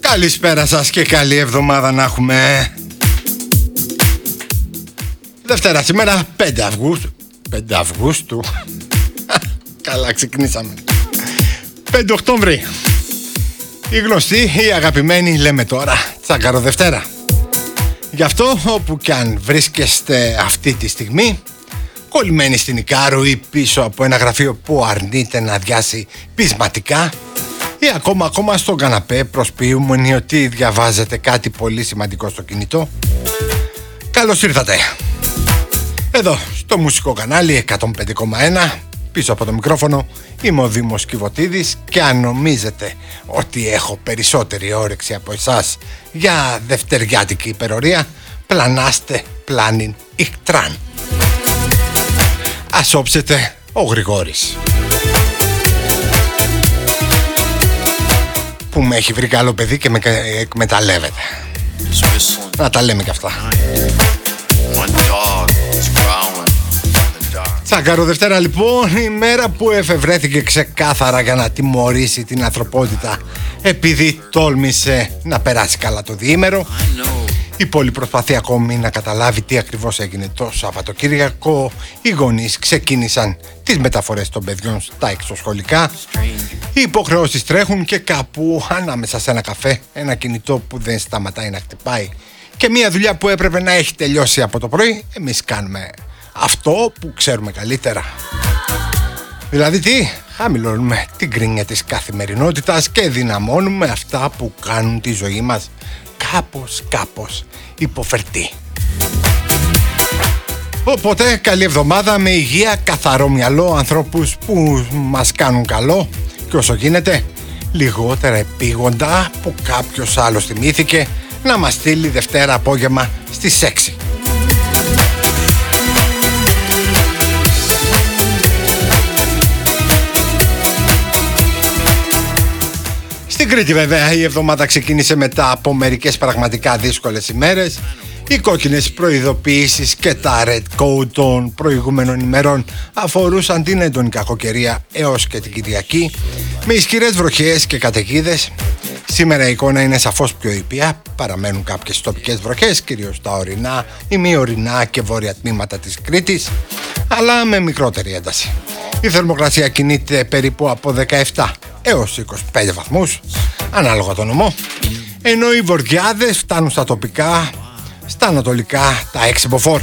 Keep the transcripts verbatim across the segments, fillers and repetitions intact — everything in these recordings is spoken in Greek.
Καλησπέρα σας και καλή εβδομάδα να έχουμε. Δευτέρα σήμερα, πέντε Αυγούστου. πέντε Αυγούστου. Καλά ξεκινήσαμε. πέντε Οκτώβρη. Η γνωστή, η αγαπημένη, λέμε τώρα, Τσάκαρο Δευτέρα. Γι' αυτό όπου κι αν βρίσκεστε αυτή τη στιγμή, κολλημένοι στην Ικάρου ή πίσω από ένα γραφείο που αρνείται να αδειάσει πεισματικά, ή ακόμα ακόμα στον καναπέ προσποιούμενοι ότι διαβάζετε κάτι πολύ σημαντικό στο κινητό, καλώς ήρθατε. Εδώ στο μουσικό κανάλι εκατόν πέντε κόμμα ένα, πίσω από το μικρόφωνο, είμαι ο Δήμος Κιβωτίδης και αν νομίζετε ότι έχω περισσότερη όρεξη από εσάς για δευτεριάτικη υπερορία, πλανάστε πλάνιν ικτράν. Ας όψετε ο Γρηγόρης, που με έχει βρει καλό παιδί και με εκμεταλλεύεται. Να τα λέμε κι αυτά. Τσάκαρο Δευτέρα λοιπόν, η μέρα που εφευρέθηκε ξεκάθαρα για να τιμωρήσει την ανθρωπότητα επειδή τόλμησε να περάσει καλά το διήμερο. Η πόλη προσπαθεί ακόμη να καταλάβει τι ακριβώς έγινε το Σαββατοκύριακο. Οι γονείς ξεκίνησαν τις μεταφορές των παιδιών στα εξωσχολικά. Οι υποχρεώσεις τρέχουν και κάπου ανάμεσα σε ένα καφέ, ένα κινητό που δεν σταματάει να χτυπάει και μια δουλειά που έπρεπε να έχει τελειώσει από το πρωί, εμείς κάνουμε αυτό που ξέρουμε καλύτερα. Δηλαδή τι? Χαμηλώνουμε την κρίνια της καθημερινότητας και δυναμώνουμε αυτά που κάνουν τη ζωή μας κάπως κάπως υποφερτή. Οπότε καλή εβδομάδα με υγεία, καθαρό μυαλό, ανθρώπους που μας κάνουν καλό και όσο γίνεται λιγότερα επίγοντα που κάποιος άλλος θυμήθηκε να μας στείλει Δευτέρα απόγευμα στις έξι. Στην Κρήτη βέβαια η εβδομάδα ξεκίνησε μετά από μερικές πραγματικά δύσκολες ημέρες. Οι κόκκινες προειδοποιήσεις και τα red code των προηγούμενων ημερών αφορούσαν την έντονη κακοκαιρία έως και την Κυριακή, με ισχυρές βροχές και καταιγίδες. Σήμερα η εικόνα είναι σαφώς πιο ήπια, παραμένουν κάποιες τοπικές βροχές, κυρίως στα ορεινά, ημιορεινά και βόρεια τμήματα της Κρήτης, αλλά με μικρότερη ένταση. Η θερμοκρασία κινείται περίπου από δεκαεπτά έως είκοσι πέντε βαθμούς, ανάλογα το νομό, ενώ οι βορειάδες φτάνουν στα τοπικά, στα ανατολικά τα έξι μποφόρ.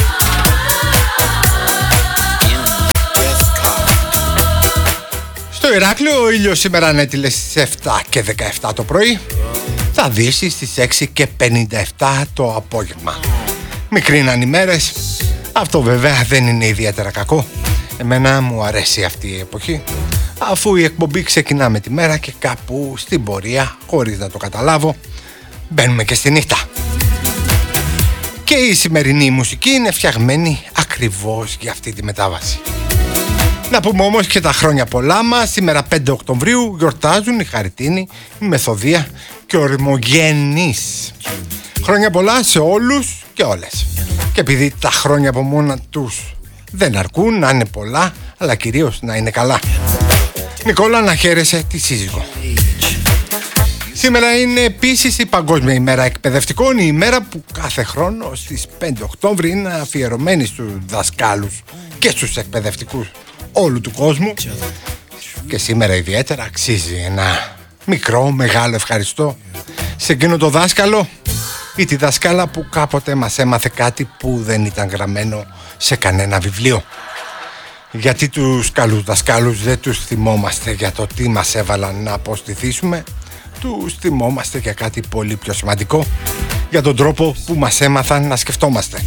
Στο Ηράκλειο ο ήλιος σήμερα ανέτειλε στις επτά και δεκαεπτά το πρωί, θα δύσει στις έξι και πενήντα επτά το απόγευμα. Μικρήναν οι μέρες, αυτό βέβαια δεν είναι ιδιαίτερα κακό. Εμένα μου αρέσει αυτή η εποχή, αφού η εκπομπή ξεκινά με τη μέρα και κάπου στην πορεία, χωρίς να το καταλάβω, μπαίνουμε και στη νύχτα. Και η σημερινή μουσική είναι φτιαγμένη ακριβώς για αυτή τη μετάβαση. Να πούμε όμως και τα χρόνια πολλά μας. Σήμερα πέντε Οκτωβρίου γιορτάζουν η Χαριτίνη, η Μεθοδία και ο Ρημογέννης. Χρόνια πολλά σε όλους και όλες. Και επειδή τα χρόνια από μόνα τους δεν αρκούν, να είναι πολλά, αλλά κυρίως να είναι καλά. Νικόλα, να χαίρεσαι τη σύζυγο. Σήμερα είναι επίσης η Παγκόσμια ημέρα εκπαιδευτικών, η ημέρα που κάθε χρόνο στις πέντε Οκτώβρη είναι αφιερωμένη στους δασκάλους και στους εκπαιδευτικούς όλου του κόσμου. Και σήμερα ιδιαίτερα αξίζει ένα μικρό μεγάλο ευχαριστώ σε εκείνο το δάσκαλο ή τη δασκάλα που κάποτε μας έμαθε κάτι που δεν ήταν γραμμένο σε κανένα βιβλίο. Γιατί τους καλούς δασκάλους δεν τους θυμόμαστε για το τι μας έβαλαν να αποστηθήσουμε, τους θυμόμαστε για κάτι πολύ πιο σημαντικό, για τον τρόπο που μας έμαθαν να σκεφτόμαστε.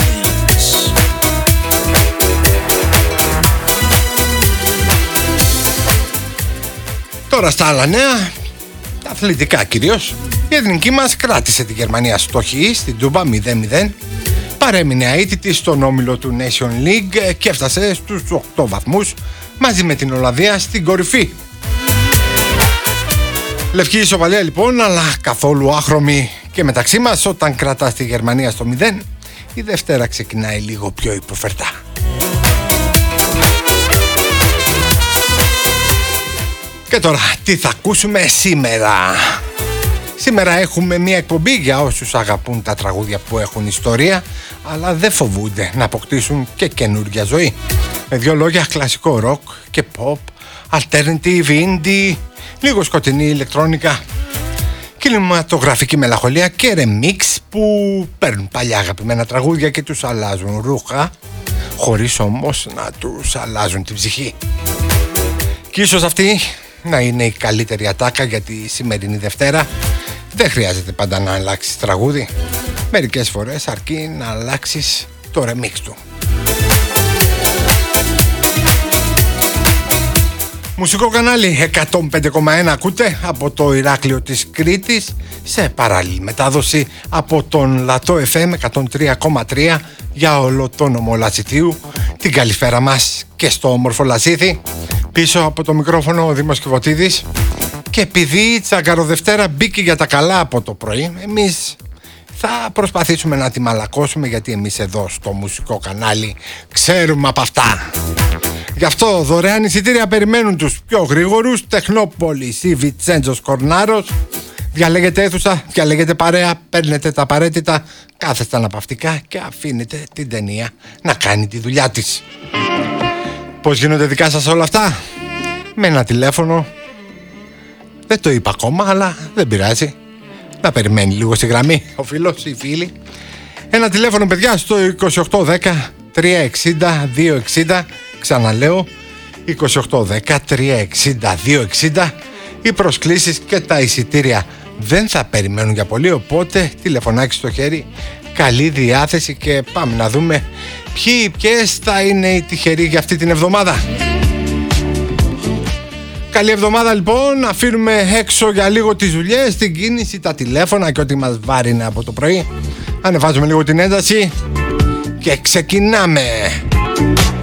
Τώρα στα άλλα νέα, τα αθλητικά κυρίως, η εθνική μας κράτησε τη Γερμανία στο χ στην Τούμπα μηδέν μηδέν, παρέμεινε αίτητη στον όμιλο του Nation League και έφτασε στους οκτώ βαθμούς μαζί με την Ολλανδία στην κορυφή. Λευκή ισοπαλία λοιπόν, αλλά καθόλου άχρωμη και μεταξύ μας. Όταν κρατάς τη Γερμανία στο μηδέν, η Δευτέρα ξεκινάει λίγο πιο υποφερτά. Και τώρα τι θα ακούσουμε σήμερα? Σήμερα έχουμε μια εκπομπή για όσους αγαπούν τα τραγούδια που έχουν ιστορία, αλλά δεν φοβούνται να αποκτήσουν και καινούργια ζωή. Με δύο λόγια, κλασικό ροκ και pop, alternative, indie, λίγο σκοτεινή ηλεκτρόνικα, κινηματογραφική μελαγχολία και remix που παίρνουν παλιά αγαπημένα τραγούδια και τους αλλάζουν ρούχα, χωρίς όμως να τους αλλάζουν την ψυχή. Και ίσως αυτή να είναι η καλύτερη ατάκα για τη σημερινή Δευτέρα. Δεν χρειάζεται πάντα να αλλάξεις τραγούδι. Μερικές φορές αρκεί να αλλάξεις το remix του. Μουσικό κανάλι εκατόν πέντε κόμμα ένα ακούτε από το Ηράκλειο της Κρήτης, σε παράλληλη μετάδοση από τον Λατό εφ εμ εκατόν τρία κόμμα τρία για όλο το νομό Λατσιτίου. Την καλησπέρα μας και στο όμορφο Λασίθι. Πίσω από το μικρόφωνο ο Δήμος Κιβωτίδης. Και επειδή η Τσαγκαροδευτέρα μπήκε για τα καλά από το πρωί, εμείς θα προσπαθήσουμε να τη μαλακώσουμε, γιατί εμείς εδώ στο μουσικό κανάλι ξέρουμε από αυτά. Γι' αυτό δωρεάν εισιτήρια περιμένουν τους πιο γρήγορους. Τεχνόπολης ή Βιτσέντζος Κορνάρος. Διαλέγετε αίθουσα, διαλέγετε παρέα, παίρνετε τα απαραίτητα, κάθεστε αναπαυτικά και αφήνετε την ταινία να κάνει τη δουλειά της. Πώς γίνονται δικά σας όλα αυτά? Με ένα τηλέφωνο. Δεν το είπα ακόμα, αλλά δεν πειράζει. Να περιμένει λίγο στη γραμμή ο φίλος ή η φίλη. Ένα τηλέφωνο, παιδιά, στο είκοσι οκτώ δέκα τριακόσια εξήντα διακόσια εξήντα. Ξαναλέω, είκοσι οκτώ δέκα τριακόσια εξήντα διακόσια εξήντα. Οι προσκλήσεις και τα εισιτήρια δεν θα περιμένουν για πολύ, οπότε τηλεφωνάκι στο χέρι, καλή διάθεση και πάμε να δούμε ποιοι ποιες θα είναι οι τυχεροί για αυτή την εβδομάδα. Καλή εβδομάδα λοιπόν, αφήνουμε έξω για λίγο τις δουλειές, την κίνηση, τα τηλέφωνα και ό,τι μας βάρινε από το πρωί. Ανεβάζουμε λίγο την ένταση και ξεκινάμε.